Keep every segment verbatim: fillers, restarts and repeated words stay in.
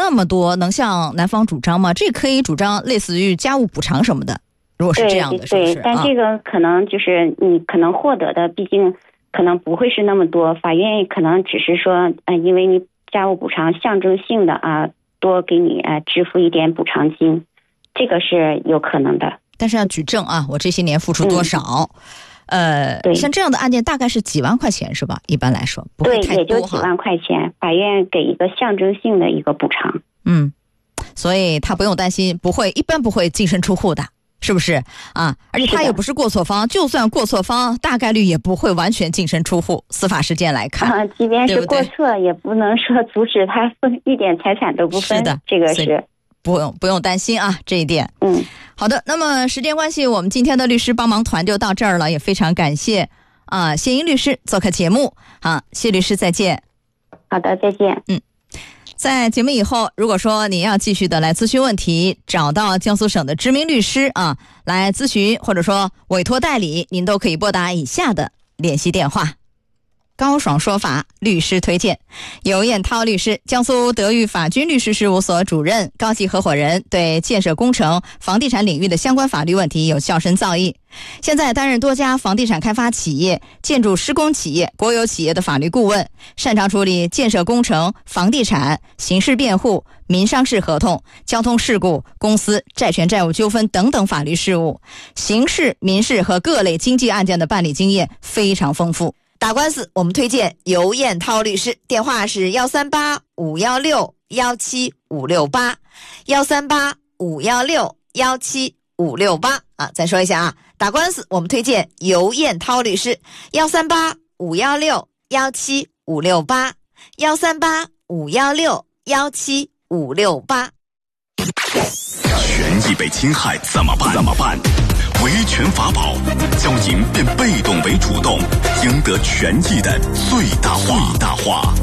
那么多，能向男方主张吗？这可以主张类似于家务补偿什么的，如果是这样的， 对是不是？ 对，但这个可能就是你可能获得的，毕竟可能不会是那么多，法院可能只是说，嗯、呃，因为你家务补偿象征性的啊，多给你呃支付一点补偿金，这个是有可能的。 但是要举证啊，我这些年付出多少？嗯、呃，像这样的案件大概是几万块钱是吧？一般来说不会太多， 对，也就几万块钱，法院给一个象征性的一个补偿。 嗯，所以他不用担心，不会，一般不会净身出户的。是不是啊？而且他也不是过错方，就算过错方，大概率也不会完全净身出户。司法实践来看， 啊，即便是过错， 对对也不能说阻止他分一点财产都不分。 是的， 这个是不用不用担心啊，这一点。 嗯， 好的。那么时间关系，我们今天的律师帮忙团就到这儿了，也非常感谢啊谢英律师做客节目。好，谢律师，再见。 好的，再见。 嗯。在节目以后，如果说你要继续的来咨询问题，找到江苏省的知名律师啊来咨询，或者说委托代理，您都可以拨打以下的联系电话。高爽说法律师推荐，尤彦涛律师，江苏德裕法军律师事务所主任、高级合伙人，对建设工程、房地产领域的相关法律问题有较深造诣。现在担任多家房地产开发企业、建筑施工企业、国有企业的法律顾问，擅长处理建设工程、房地产、刑事辩护、民商事合同、交通事故、公司债权债务纠纷等等法律事务，刑事、民事和各类经济案件的办理经验非常丰富。打官司我们推荐尤彦涛律师，电话是幺三八五幺六幺七五六八，幺三八五幺六幺七五六八啊，再说一下啊，打官司我们推荐尤彦涛律师，幺三八五幺六幺七五六八，幺三八五幺六幺七五六八。 权益被侵害怎么办？怎么办？维权法宝，将赢变被动为主动，赢得权益的最大化。最大化。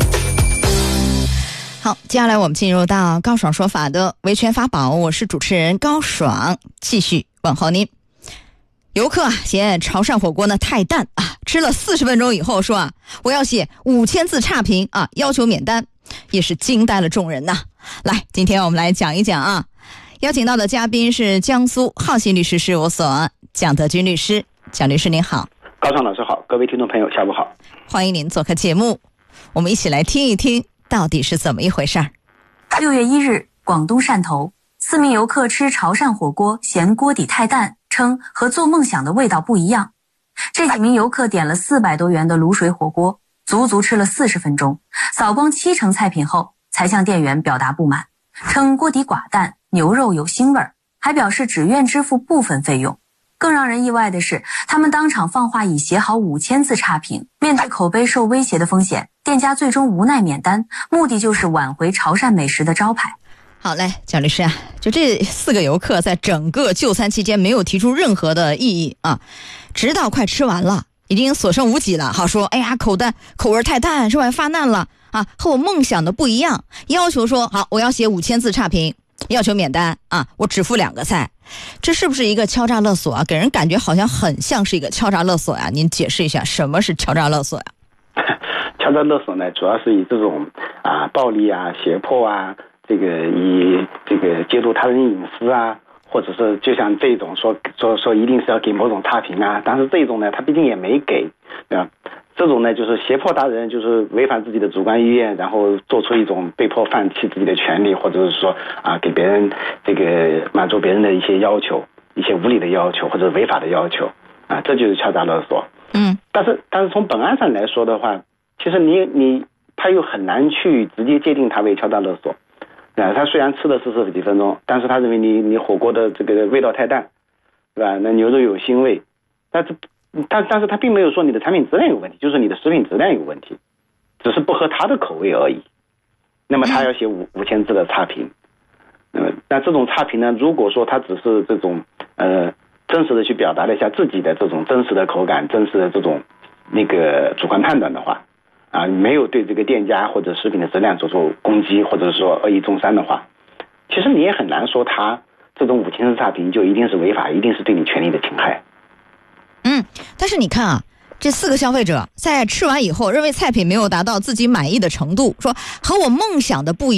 好，接下来我们进入到高爽说法的维权法宝，我是主持人高爽，继续问候您。游客啊嫌潮汕火锅呢太淡啊，吃了四十分钟以后说啊，我要写五千字差评啊，要求免单，也是惊呆了众人呐。来，今天我们来讲一讲啊。邀请到的嘉宾是江苏浩信律师事务所蒋德军律师。蒋律师您好。 高爽老师好，各位听众朋友下午好， 欢迎您做客节目，我们一起来听一听到底是怎么一回事儿。 六月一日，广东汕头，四名游客吃潮汕火锅嫌锅底太淡，称和做梦想的味道不一样。这几名游客点了四百多元的卤水火锅，足足吃了四十分钟，扫光七成菜品后才向店员表达不满，称锅底寡淡，牛肉有腥味儿，还表示只愿支付部分费用。更让人意外的是，他们当场放话已写好五千字差评，面对口碑受威胁的风险，店家最终无奈免单，目的就是挽回潮汕美食的招牌。 好嘞，蒋律师啊，就这四个游客在整个就餐期间没有提出任何的异议啊，直到快吃完了，已经所剩无几了，好说，哎呀，口淡，口味太淡，是吧？发难了啊，和我梦想的不一样，要求说好，我要写五千字差评，要求免单啊，我只付两个菜，这是不是一个敲诈勒索啊？给人感觉好像很像是一个敲诈勒索呀、啊？您解释一下什么是敲诈勒索呀、 啊？敲诈勒索呢，主要是以这种啊暴力啊、胁迫啊，这个以这个揭露他人隐私啊，或者是就像这种说说说一定是要给某种差评啊，但是这种呢，他毕竟也没给啊。这种呢，就是胁迫他人，就是违反自己的主观意愿，然后做出一种被迫放弃自己的权利，或者是说啊，给别人这个满足别人的一些要求，一些无理的要求或者违法的要求啊，这就是敲诈勒索。 嗯， 但是但是从本案上来说的话，其实你你他又很难去直接界定他为敲诈勒索。啊，他虽然吃了四十几分钟，但是他认为你你火锅的这个味道太淡，对吧？那牛肉有腥味，但是。但但是他并没有说你的产品质量有问题，就是你的食品质量有问题，只是不合他的口味而已。那么他要写五五千字的差评，那么那这种差评呢，如果说他只是这种呃真实的去表达了一下自己的这种真实的口感、真实的这种那个主观判断的话，啊，没有对这个店家或者食品的质量做出攻击，或者说恶意中伤的话，其实你也很难说他这种五千字差评就一定是违法，一定是对你权利的侵害。 嗯，但是你看啊，这四个消费者在吃完以后认为菜品没有达到自己满意的程度，说和我梦想的不一样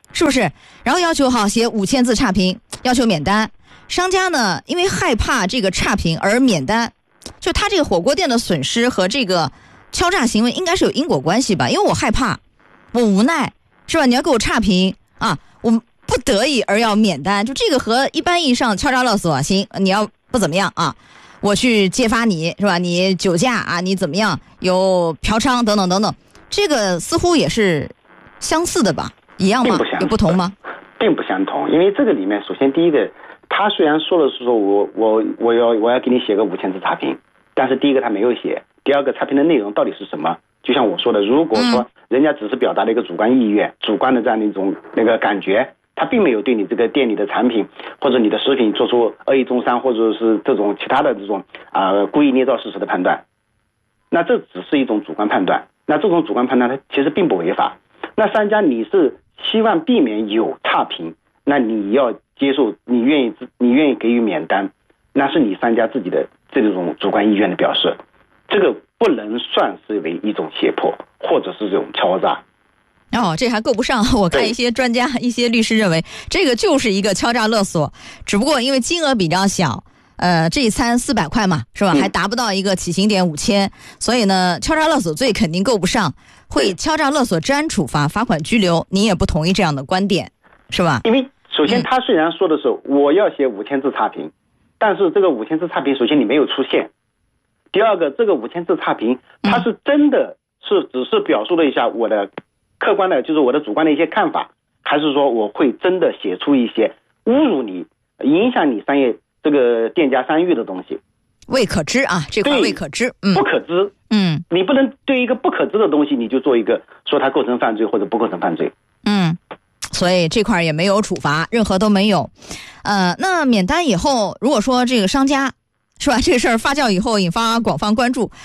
是不是？然后要求好写五千字差评，要求免单。商家呢，因为害怕这个差评而免单，就他这个火锅店的损失和这个敲诈行为应该是有因果关系吧？因为我害怕，我无奈，是吧？你要给我差评啊，我不得已而要免单，就这个和一般意义上敲诈勒索，行，你要不怎么样啊，我去揭发你，是吧？你酒驾啊，你怎么样？有嫖娼等等等等，这个似乎也是相似的吧？一样吗？有不同吗？ 并不相同，因为这个里面，首先第一个，他虽然说的是说我我我要我要给你写个五千字差评，但是第一个他没有写，第二个差评的内容到底是什么？就像我说的，如果说人家只是表达了一个主观意愿、主观的这样的一种那个感觉，他并没有对你这个店里的产品或者你的食品做出恶意中伤，或者是这种其他的这种啊、呃、故意捏造事实的判断，那这只是一种主观判断。那这种主观判断它其实并不违法。那商家你是希望避免有差评，那你要接受，你愿意你愿意给予免单，那是你商家自己的这种主观意愿的表示，这个不能算是为一种胁迫或者是这种敲诈。 哦，这还够不上。我看一些专家、一些律师认为，这个就是一个敲诈勒索，只不过因为金额比较小，呃，这一餐四百块嘛，是吧？还达不到一个起刑点五千，所以呢，敲诈勒索罪肯定够不上，会敲诈勒索治安处罚、罚款拘留。你也不同意这样的观点，是吧？ 因为首先他虽然说的是我要写五千字差评，但是这个五千字差评，首先你没有出现。第二个，这个五千字差评，它是真的是只是表述了一下我的客观的，就是我的主观的一些看法，还是说我会真的写出一些侮辱你、影响你商业这个店家商誉的东西？ 未可知啊，这块未可知， 嗯，不可知，嗯，你不能对一个不可知的东西，你就做一个说它构成犯罪或者不构成犯罪， 嗯，所以这块也没有处罚，任何都没有。呃，那免单以后，如果说这个商家，是吧？这个事儿发酵以后引发广泛关注，